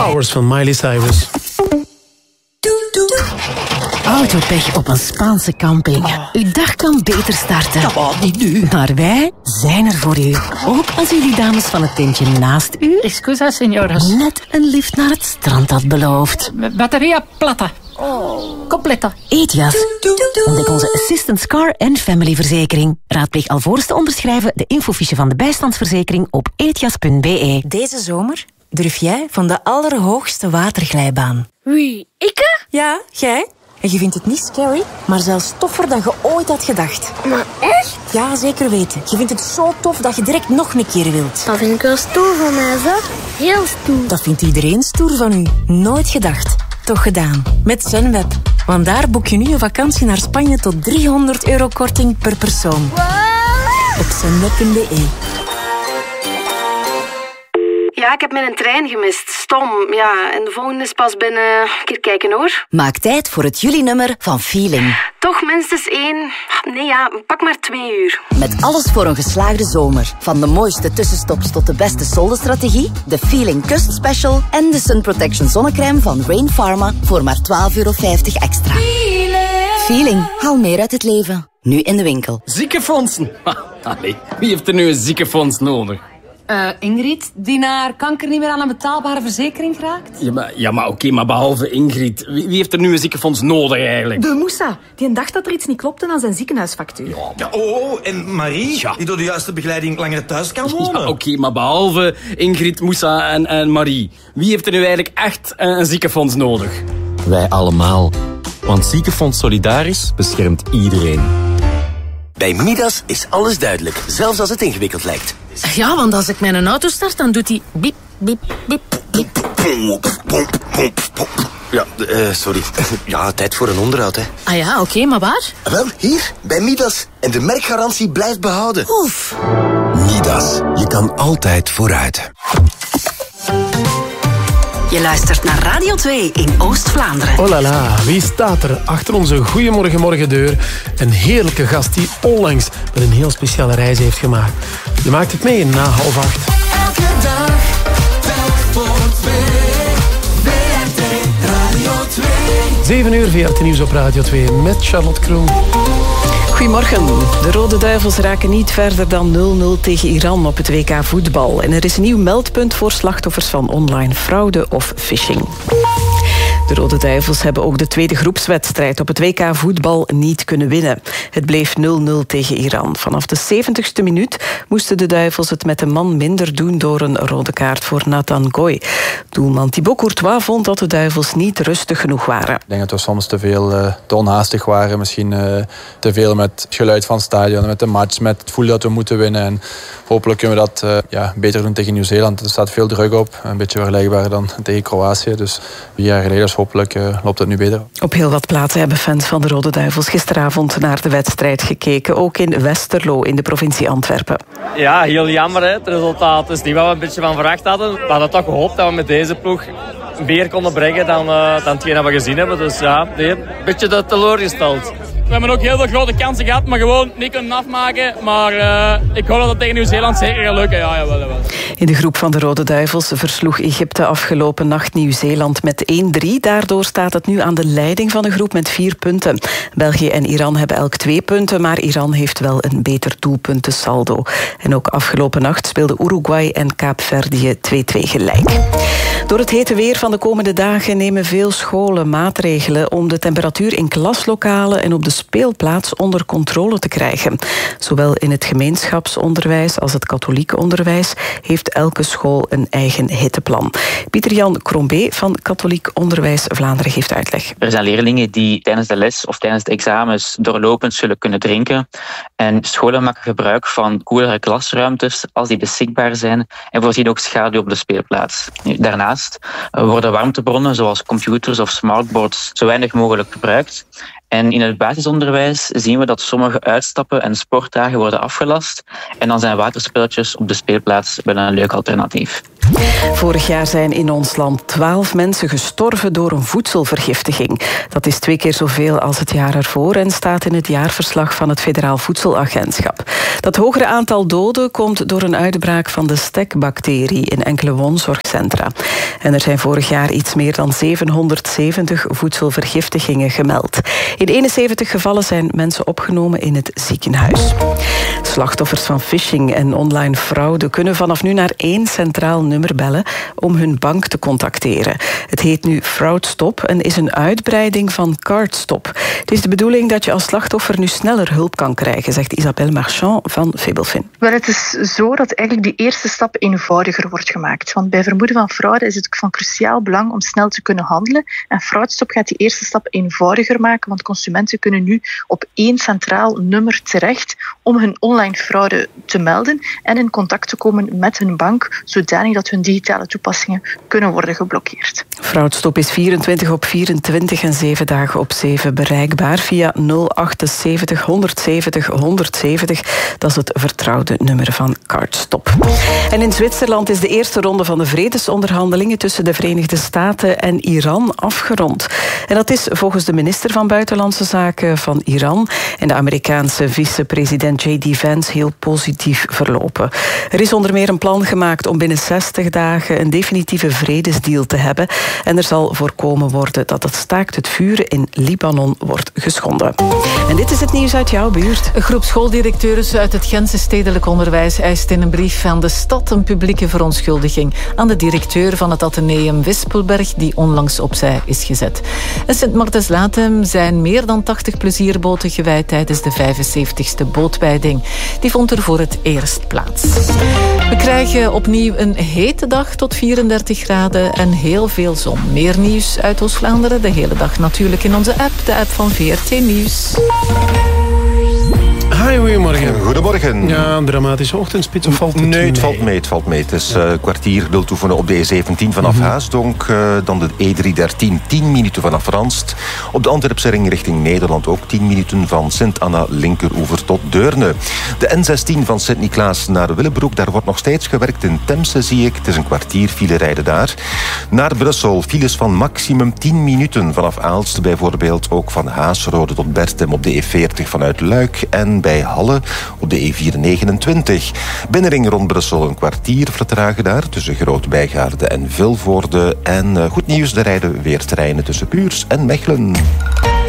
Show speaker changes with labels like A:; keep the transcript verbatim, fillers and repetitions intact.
A: Flowers van Miley Cyrus.
B: Autopech op een Spaanse camping.
A: Oh.
B: Uw dag kan beter starten.
A: Dat wou niet nu.
B: Maar wij zijn er voor u. Ook als u die dames van het tentje naast u
C: Excusa, señoras.
B: net een lift naar het strand had beloofd.
C: Batteria plata. Completa.
B: Etias. Ontdek onze Assistance Car en Family verzekering. Raadpleeg alvorens te onderschrijven de infofiche van de bijstandsverzekering op etias punt be.
D: Deze zomer durf jij van de allerhoogste waterglijbaan.
E: Wie, ikke?
D: Ja, jij. En je vindt het niet scary, maar zelfs toffer dan je ooit had gedacht.
E: Maar echt?
D: Ja, zeker weten. Je vindt het zo tof dat je direct nog een keer wilt.
E: Dat vind ik wel stoer van mij, zeg. Heel stoer.
D: Dat vindt iedereen stoer van u. Nooit gedacht. Toch gedaan. Met Sunweb. Want daar boek je nu een vakantie naar Spanje tot driehonderd euro korting per persoon.
E: Wow.
D: Op sunweb punt be.
F: Ja, ik heb mijn trein gemist. Stom, ja. En de volgende is pas binnen... Een keer kijken, hoor.
G: Maak tijd voor het juli-nummer van Feeling.
F: Toch minstens één... Nee, ja, pak maar twee uur.
G: Met alles voor een geslaagde zomer. Van de mooiste tussenstops tot de beste soldenstrategie, de Feeling Kust Special en de Sun Protection zonnecrème van Rain Pharma voor maar twaalf euro vijftig extra. Feeling. Feeling. Haal meer uit het leven. Nu in de winkel.
H: Ziekenfondsen? Allee, wie heeft er nu een ziekenfonds nodig?
I: Uh, Ingrid, die naar kanker niet meer aan een betaalbare verzekering geraakt?
H: Ja, maar, ja, maar oké, okay, maar behalve Ingrid. Wie, wie heeft er nu een ziekenfonds nodig eigenlijk?
J: De Moussa. Die dacht dat er iets niet klopte aan zijn ziekenhuisfactuur.
K: Ja, ja oh, en Marie, ja. die door de juiste begeleiding langer thuis kan wonen.
H: Ja, oké, okay, maar behalve Ingrid, Moussa en, en Marie. Wie heeft er nu eigenlijk echt een, een ziekenfonds nodig?
L: Wij allemaal. Want Ziekenfonds Solidaris beschermt iedereen.
M: Bij Midas is alles duidelijk, zelfs als het ingewikkeld lijkt.
B: Ja, want als ik mijn auto start, dan doet hij biep, biep, biep, biep.
M: Ja, uh, sorry. Ja, tijd voor een onderhoud, hè.
B: Ah ja, oké, okay, maar waar?
M: Wel, hier, bij Midas. En de merkgarantie blijft behouden.
B: Oef.
N: Midas, je kan altijd vooruit.
G: Je luistert naar Radio twee in Oost-Vlaanderen.
A: Oh la la, wie staat er achter onze Goeiemorgen Morgendeur? Een heerlijke gast die onlangs met een heel speciale reis heeft gemaakt. Je maakt het mee na half acht.
O: Elke dag, telk voor twee. V R T Radio twee.
A: Zeven uur V R T Nieuws op Radio twee met Charlotte Kroon.
P: Goedemorgen. De Rode Duivels raken niet verder dan nul nul tegen Iran op het W K voetbal. En er is een nieuw meldpunt voor slachtoffers van online fraude of phishing. De Rode Duivels hebben ook de tweede groepswedstrijd op het W K voetbal niet kunnen winnen. Het bleef nul nul tegen Iran. Vanaf de zeventigste minuut moesten de Duivels het met een man minder doen door een rode kaart voor Nathan Goy. Doelman Thibaut Courtois vond dat de Duivels niet rustig genoeg waren.
Q: Ik denk dat we soms te veel uh, te onhaastig waren. Misschien uh, te veel met het geluid van het stadion, met de match, met het gevoel dat we moeten winnen. En hopelijk kunnen we dat uh, ja, beter doen tegen Nieuw-Zeeland. Er staat veel druk op. Een beetje vergelijkbaar dan tegen Kroatië. Dus vier jaar geleden, dus hopelijk uh, loopt het nu beter.
P: Op heel wat plaatsen hebben fans van de Rode Duivels gisteravond naar de wedstrijd gekeken. Ook in Westerlo in de provincie Antwerpen.
R: Ja, heel jammer. Hè. Het resultaat is niet wat we een beetje van verwacht hadden. We hadden toch gehoopt dat we met deze ploeg meer konden brengen dan, uh, dan hetgeen dat we gezien hebben. Dus ja, nee, een beetje de teleurgesteld. We hebben ook heel veel grote kansen gehad, maar gewoon niet kunnen afmaken. Maar uh, ik hoop dat het tegen Nieuw-Zeeland zeker gaat lukken. Ja, jawel, jawel.
P: In de groep van de Rode Duivels versloeg Egypte afgelopen nacht Nieuw-Zeeland met één drie. Daardoor staat het nu aan de leiding van de groep met vier punten. België en Iran hebben elk twee punten, maar Iran heeft wel een beter doelpuntensaldo. En ook afgelopen nacht speelden Uruguay en Kaapverdië twee twee gelijk. Door het hete weer van de komende dagen nemen veel scholen maatregelen om de temperatuur in klaslokalen en op de speelplaats onder controle te krijgen. Zowel in het gemeenschapsonderwijs als het katholieke onderwijs heeft elke school een eigen hitteplan. Pieter-Jan Crombé van Katholiek Onderwijs Vlaanderen geeft uitleg.
S: Er zijn leerlingen die tijdens de les of tijdens de examens doorlopend zullen kunnen drinken. En scholen maken gebruik van koelere klasruimtes als die beschikbaar zijn en voorzien ook schaduw op de speelplaats. Daarnaast worden warmtebronnen zoals computers of smartboards zo weinig mogelijk gebruikt. En in het basisonderwijs zien we dat sommige uitstappen en sportdagen worden afgelast. En dan zijn waterspelletjes op de speelplaats wel een leuk alternatief.
P: Vorig jaar zijn in ons land twaalf mensen gestorven door een voedselvergiftiging. Dat is twee keer zoveel als het jaar ervoor en staat in het jaarverslag van het Federaal Voedselagentschap. Dat hogere aantal doden komt door een uitbraak van de stekbacterie in enkele woonzorgcentra. En er zijn vorig jaar iets meer dan zevenhonderdzeventig voedselvergiftigingen gemeld. In eenenzeventig gevallen zijn mensen opgenomen in het ziekenhuis. Slachtoffers van phishing en online fraude kunnen vanaf nu naar één centraal nummer bellen om hun bank te contacteren. Het heet nu FraudStop en is een uitbreiding van CardStop. Het is de bedoeling dat je als slachtoffer nu sneller hulp kan krijgen, zegt Isabelle Marchand van Febelfin.
J: Wel, het is zo dat eigenlijk die eerste stap eenvoudiger wordt gemaakt. Want bij vermoeden van fraude is het van cruciaal belang om snel te kunnen handelen. En FraudStop gaat die eerste stap eenvoudiger maken, want consumenten kunnen nu op één centraal nummer terecht om hun online fraude te melden en in contact te komen met hun bank, zodanig dat hun digitale toepassingen kunnen worden geblokkeerd.
P: FraudStop is vierentwintig op vierentwintig en zeven dagen op zeven bereikbaar via nul achtenzeventig honderdzeventig honderdzeventig. Dat is het vertrouwde nummer van CardStop. En in Zwitserland is de eerste ronde van de vredesonderhandelingen tussen de Verenigde Staten en Iran afgerond. En dat is volgens de minister van Buitenlandse Zaken van Iran en de Amerikaanse vicepresident J D Vance heel positief verlopen. Er is onder meer een plan gemaakt om binnen zestig dagen een definitieve vredesdeal te hebben. En er zal voorkomen worden dat het staakt het vuren in Libanon wordt geschonden. En dit is het nieuws uit jouw buurt.
C: Een groep schooldirecteurs uit het Gentse stedelijk onderwijs eist in een brief aan de stad een publieke verontschuldiging aan de directeur van het Atheneum Wispelberg die onlangs opzij is gezet. In Sint-Martens-Latem zijn meer dan tachtig plezierboten gewijd tijdens de vijfenzeventigste bootwijding. Die vond er voor het eerst plaats. We krijgen opnieuw een hete dag tot vierendertig graden en heel veel zon. Meer nieuws uit Oost-Vlaanderen de hele dag natuurlijk in onze app, de app van V R T Nieuws.
A: Hi, goedemorgen.
T: Goedemorgen.
A: Ja, een dramatische ochtendspits, of valt het
T: Nee, het
A: mee?
T: valt mee. Het valt mee. Het is uh, een kwartier nultoefenen op de E zeventien vanaf mm-hmm. Haasdonk. Uh, dan de E driehonderddertien, tien minuten vanaf Ranst. Op de Antwerpse ring richting Nederland ook tien minuten van Sint-Anna linkeroever tot Deurne. De N zestien van Sint-Niklaas naar Willebroek. Daar wordt nog steeds gewerkt in Temse, zie ik. Het is een kwartier file rijden daar. Naar Brussel, files van maximum tien minuten vanaf Aalst. Bijvoorbeeld ook van Haasrode tot Bertem op de E veertig vanuit Luik. En bij Halle op de E vierhonderdnegenentwintig. Binnenring rond Brussel een kwartier vertragen daar tussen Groot-Bijgaarde en Vilvoorde. En uh, goed nieuws, er rijden weer treinen tussen Puurs en Mechelen.